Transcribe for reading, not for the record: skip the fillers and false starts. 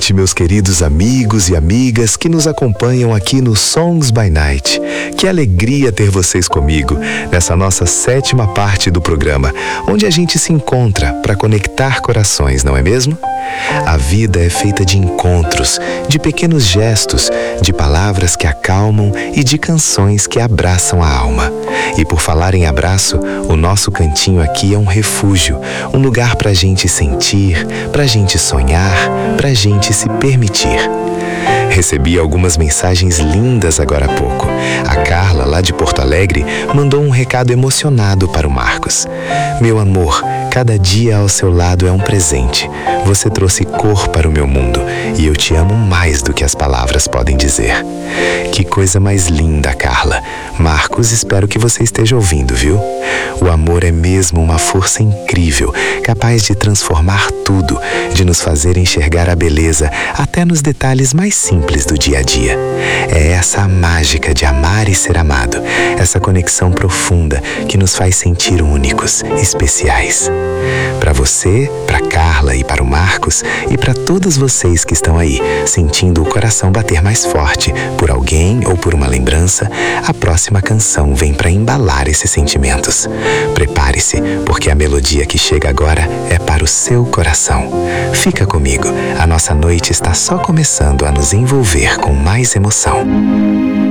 noite, meus queridos amigos e amigas que nos acompanham aqui no Songs by Night. Que alegria ter vocês comigo nessa nossa 7ª parte do programa, onde a gente se encontra para conectar corações, não é mesmo? A vida é feita de encontros, de pequenos gestos, de palavras que acalmam e de canções que abraçam a alma. E por falar em abraço, o nosso cantinho aqui é um refúgio, um lugar pra gente sentir, pra gente sonhar, pra gente se permitir. Recebi algumas mensagens lindas agora há pouco. A Carla, lá de Porto Alegre, mandou um recado emocionado para o Marcos. Meu amor, cada dia ao seu lado é um presente. Você trouxe cor para o meu mundo e eu te amo mais do que as palavras podem dizer. Que coisa mais linda, Carla. Marcos, espero que você esteja ouvindo, viu? O amor é mesmo uma força incrível, capaz de transformar tudo, de nos fazer enxergar a beleza até nos detalhes mais simples do dia a dia. É essa a mágica de amar e ser amado, essa conexão profunda que nos faz sentir únicos, especiais. Para você, para Carla e para o Marcos e para todos vocês que estão aí, sentindo o coração bater mais forte por alguém ou por uma lembrança, a próxima canção vem para embalar esses sentimentos. Prepare-se, porque a melodia que chega agora é para o seu coração. Fica comigo, a nossa noite está só começando a nos envolver com mais emoção.